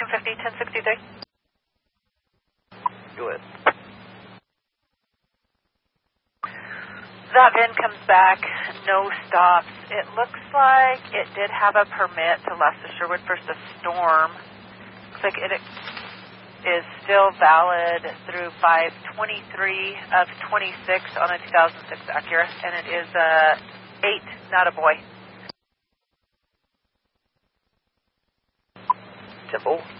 450, 1063. Go ahead. That VIN comes back, no stops. It looks like it did have a permit to last the Sherwood First a storm. Looks like it is still valid through 5/23 of 26 on a 2006 Acura, and it is a 8, not a boy. Temple.